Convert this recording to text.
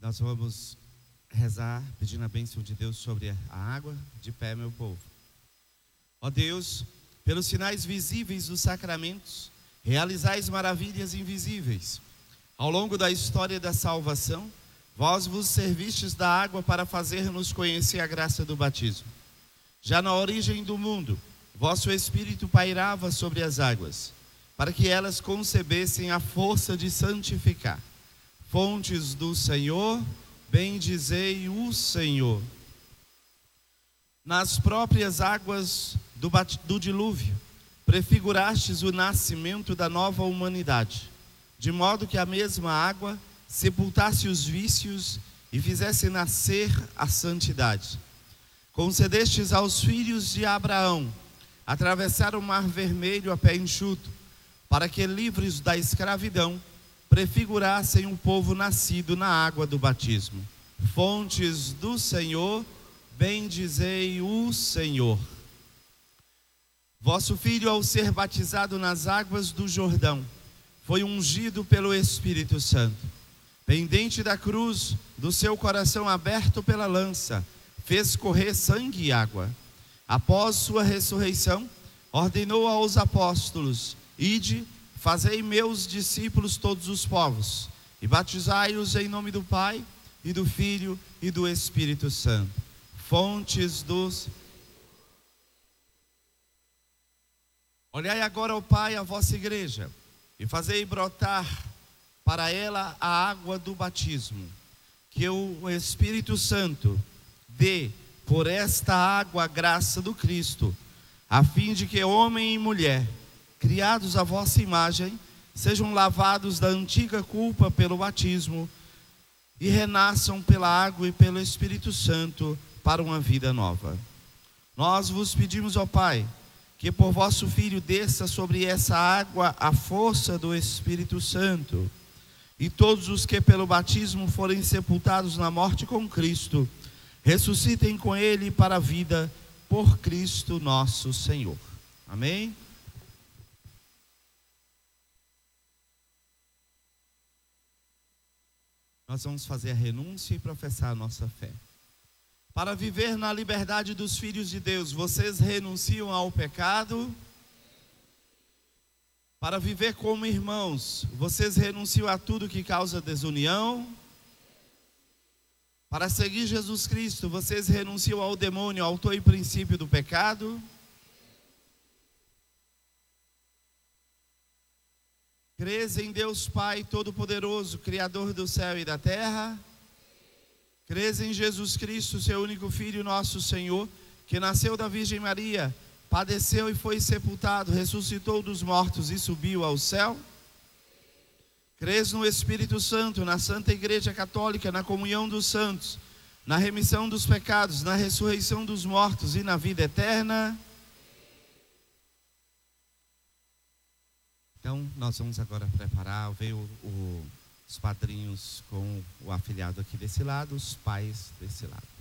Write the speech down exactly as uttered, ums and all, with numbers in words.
Nós vamos rezar pedindo a bênção de Deus sobre a água. De pé, meu povo. Ó Deus, pelos sinais visíveis dos sacramentos, realizais maravilhas invisíveis. Ao longo da história da salvação, vós vos servistes da água para fazer-nos conhecer a graça do batismo. Já na origem do mundo, vosso Espírito pairava sobre as águas, para que elas concebessem a força de santificar. Fontes do Senhor, bendizei o Senhor. Nas próprias águas do, do dilúvio, prefigurastes o nascimento da nova humanidade, de modo que a mesma água sepultasse os vícios e fizesse nascer a santidade. Concedestes aos filhos de Abraão atravessar o mar vermelho a pé enxuto, para que, livres da escravidão, prefigurassem um povo nascido na água do batismo. Fontes do Senhor, bendizei o Senhor. Vosso filho, ao ser batizado nas águas do Jordão, foi ungido pelo Espírito Santo. Pendente da cruz, do seu coração aberto pela lança, fez correr sangue e água. Após sua ressurreição, ordenou aos apóstolos: ide, fazei meus discípulos todos os povos, e batizai-os em nome do Pai, e do Filho, e do Espírito Santo. Fontes dos... Olhai agora, ó Pai, a vossa igreja, e fazei brotar para ela a água do batismo, que o Espírito Santo dê por esta água a graça do Cristo, a fim de que homem e mulher, criados à vossa imagem, sejam lavados da antiga culpa pelo batismo e renasçam pela água e pelo Espírito Santo para uma vida nova. Nós vos pedimos, ó Pai, que por vosso Filho desça sobre essa água a força do Espírito Santo, e todos os que pelo batismo forem sepultados na morte com Cristo, ressuscitem com Ele para a vida, por Cristo nosso Senhor. Amém? Nós vamos fazer a renúncia e professar a nossa fé. Para viver na liberdade dos filhos de Deus, vocês renunciam ao pecado? Para viver como irmãos, vocês renunciam a tudo que causa desunião? Para seguir Jesus Cristo, vocês renunciam ao demônio, autor e princípio do pecado? Crês em Deus Pai Todo-Poderoso, Criador do céu e da terra? Crês em Jesus Cristo, seu único Filho, nosso Senhor, que nasceu da Virgem Maria, padeceu e foi sepultado, ressuscitou dos mortos e subiu ao céu? Crês no Espírito Santo, na Santa Igreja Católica, na comunhão dos santos, na remissão dos pecados, na ressurreição dos mortos e na vida eterna? Então, nós vamos agora preparar, veio o, os padrinhos com o afilhado aqui desse lado, os pais desse lado.